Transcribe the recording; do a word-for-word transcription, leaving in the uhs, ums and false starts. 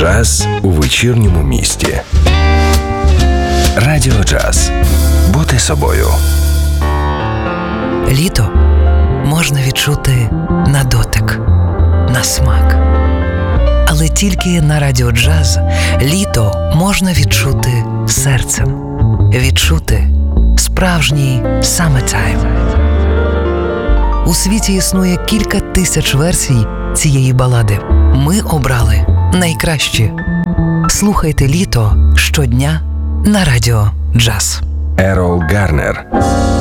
Джаз у вечірньому місті. Радіо Джаз. Бути собою. Літо можна відчути на дотик, на смак. Але тільки на Радіо Джаз літо можна відчути серцем. Відчути справжній summertime. У світі існує кілька тисяч версій цієї балади. Ми обрали найкращі. Слухайте літо щодня на Радіо Джаз. Ерол Гарнер.